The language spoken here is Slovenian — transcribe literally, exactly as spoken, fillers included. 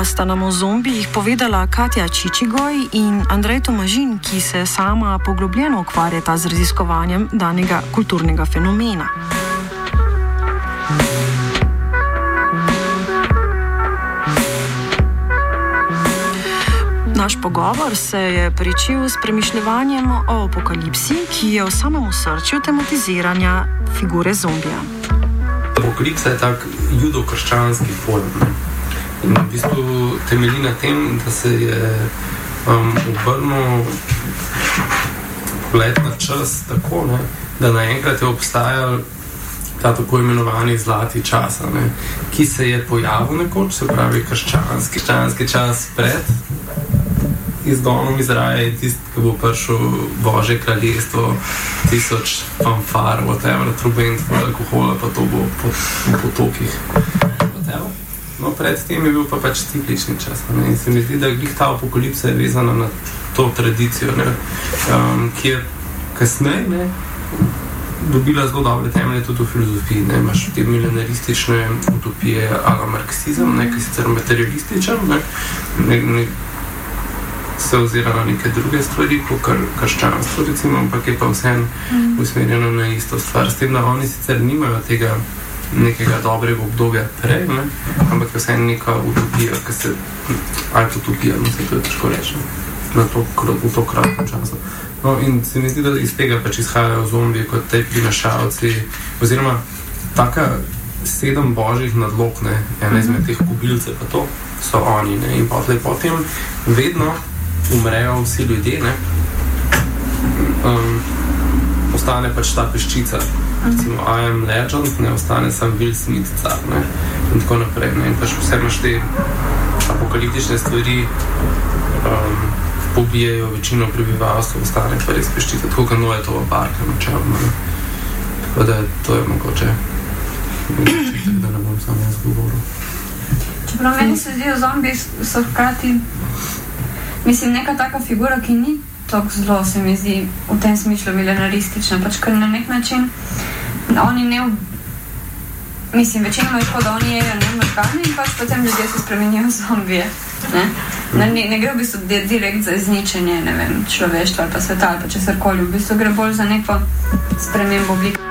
sta nam o zombijih povedala Katja Čičigoj in Andrej Tomažin, ki se sama poglobljeno ukvarjata z raziskovanjem danega kulturnega fenomena. Naš pogovor se je pričel s premišljevanjem o apokalipsi, ki je v samem osrčju tematiziranja figure zombija. Apokalipsa je tak judo-krščanski pojem. In v bistvu temelji na tem, da se je um, obrnil let na čas tako, ne, da naenkrat je obstajal ta tako imenovani zlati čas, ne, ki se je pojavil nekoč, se pravi krščanski, krščanski čas pred izgonom iz raja je tisti, ki bo prišel Božje kraljestvo, tisoč fanfar, whatever, trubent, alkohola, pa to bo po potokih. Whatever. No, pred tem je bil pa pač ciklični čas. Ne? In se mi zdi, da glih ta apokalipsa je vezana na to tradicijo, ne? Um, ki je kasneje ne, dobila zelo dobre temelje tudi v filozofiji. Ne? Imaš te milenaristične utopije ala marksizem, ne? Ki je sicer materialističen, ne? Ne, ne, se ozira na neke druge stvari, kot kar, krščanstvo recimo, ampak je pa vseeno mm. usmerjeno na isto stvar. S tem, da oni sicer nimajo tega nekega dobrega obdobja prej, ne? Ampak je vseeno neka utopija, ki se, ali utopija, no se to je težko reči, na to, v to kratkem času. No in se mi zdi, da iz tega pač izhajajo zombiji kot tej prinašalci, oziroma taka sedem božjih nadlog, ne, ena izmed teh kubilcev pa to, so oni, ne, in potlej potem vedno umrejo vsi ljudje, ne, um, ostane pač ta peščica, recimo I am legend, ne, ostane sam Will Smith car, ne, in tako naprej, ne, in pač vse imaš te apokaliptične stvari, um, pobijajo večino prebivalstva, ostane pa res peščica, tako kot Noe to barka načelno, ne, tako da to je mogoče, da ne bom samo jaz govoril. Čeprav meni se zdijo zombiji so hkrati, mislim, neka taka figura, ki ni tako zelo, se mi zdi, v tem smislu milenaristična, pač ker na nek način oni ne, mislim, večinoma je tako, da oni jejo ne možgane in pač potem ljudje se spremenijo v zombije, ne? Ne, ne gre v bistvu direkt za izničenje, ne vem, človeštva ali pa sveta ali pa česarkoli, v bistvu gre bolj za neko spremembo oblike.